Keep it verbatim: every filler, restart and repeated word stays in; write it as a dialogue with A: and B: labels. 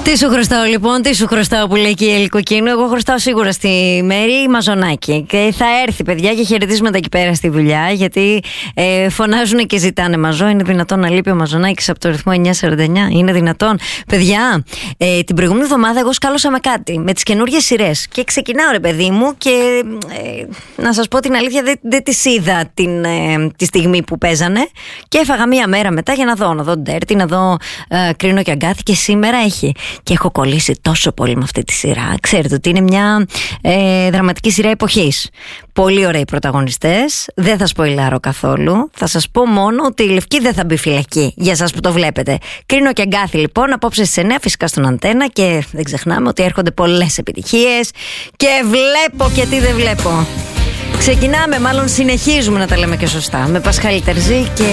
A: Τι σου χρωστάω λοιπόν, τι σου χρωστάω που λέει και η Ελικοκίνου. Εγώ χρωστάω σίγουρα στη Μέρη Μαζονάκη. Και θα έρθει, παιδιά, και χαιρετίσματα εκεί πέρα στη δουλειά. Γιατί ε, φωνάζουν και ζητάνε Μαζό. Είναι δυνατόν να λείπει ο Μαζονάκης από το ρυθμό εννιά σαράντα εννιά? Είναι δυνατόν? Παιδιά, ε, την προηγούμενη εβδομάδα εγώ σκάλωσα με κάτι, με τις καινούργιες σειρές. Και ξεκινάω, ρε παιδί μου, και ε, να σας πω την αλήθεια, δεν, δεν τις είδα την, ε, τη στιγμή που παίζανε. Και έφαγα μία μέρα μετά για να δω, να δω Ντέρτη, να δω ε, Κρίνο και Αγκάθη. Και σήμερα έχει. Και έχω κολλήσει τόσο πολύ με αυτή τη σειρά. Ξέρετε ότι είναι μια ε, δραματική σειρά εποχής. Πολύ ωραίοι πρωταγωνιστές. Δεν θα σποιλάρω καθόλου. Θα σας πω μόνο ότι η Λευκή δεν θα μπει φυλακή. Για εσάς που το βλέπετε. Κρίνο και Αγκάθη λοιπόν, απόψε στις εννιά, φυσικά στον Αντένα. Και δεν ξεχνάμε ότι έρχονται πολλές επιτυχίες. Και βλέπω και τι δεν βλέπω. Ξεκινάμε, μάλλον συνεχίζουμε να τα λέμε και σωστά. Με Πασχάλη Τερζή και